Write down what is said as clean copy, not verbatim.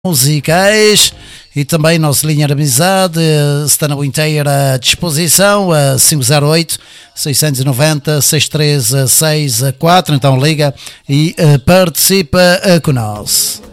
musicais e também nossa linha de amizade está na inteira disposição a 508 690 6364, então liga e participa com nós.